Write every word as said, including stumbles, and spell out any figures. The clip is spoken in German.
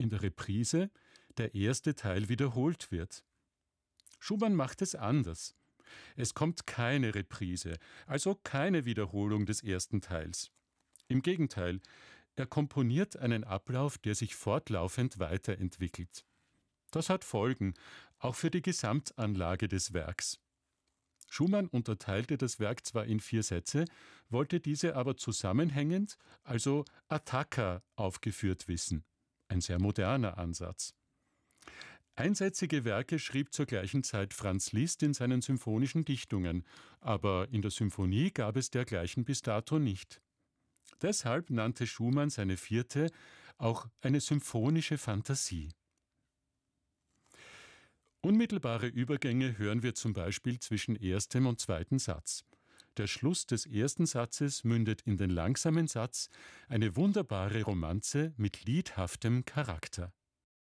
in der Reprise der erste Teil wiederholt wird. Schumann macht es anders. Es kommt keine Reprise, also keine Wiederholung des ersten Teils. Im Gegenteil, er komponiert einen Ablauf, der sich fortlaufend weiterentwickelt. Das hat Folgen, auch für die Gesamtanlage des Werks. Schumann unterteilte das Werk zwar in vier Sätze, wollte diese aber zusammenhängend, also attacca, aufgeführt wissen. Ein sehr moderner Ansatz. Einsätzige Werke schrieb zur gleichen Zeit Franz Liszt in seinen symphonischen Dichtungen, aber in der Symphonie gab es dergleichen bis dato nicht. Deshalb nannte Schumann seine vierte auch eine symphonische Fantasie. Unmittelbare Übergänge hören wir zum Beispiel zwischen erstem und zweiten Satz. Der Schluss des ersten Satzes mündet in den langsamen Satz, eine wunderbare Romanze mit liedhaftem Charakter.